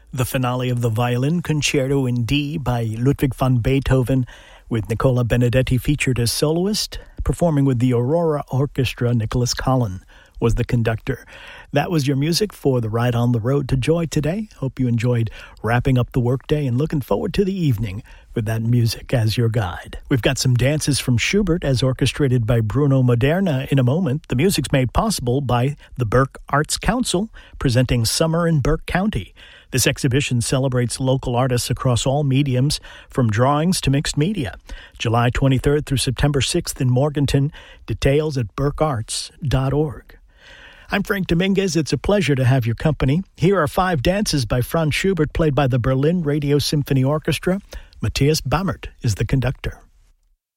The finale of the Violin Concerto in D by Ludwig van Beethoven, with Nicola Benedetti featured as soloist. Performing with the Aurora Orchestra, Nicholas Collin was the conductor. That was your music for the Ride on the Road to Joy today. Hope you enjoyed wrapping up the workday and looking forward to the evening with that music as your guide. We've got some dances from Schubert as orchestrated by Bruno Maderna in a moment. The music's made possible by the Burke Arts Council, presenting Summer in Burke County. This exhibition celebrates local artists across all mediums, from drawings to mixed media. July 23rd through September 6th in Morganton. Details at burkearts.org. I'm Frank Dominguez. It's a pleasure to have your company. Here are 5 dances by Franz Schubert, played by the Berlin Radio Symphony Orchestra. Matthias Bammert is the conductor.